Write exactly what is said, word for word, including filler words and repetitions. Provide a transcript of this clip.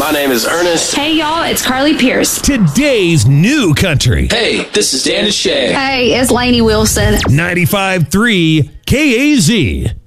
My name is Ernest. Hey, y'all, it's Carly Pierce. Today's new country. Hey, this is Dan Shay. Hey, it's Lainey Wilson. ninety-five point three K A Z.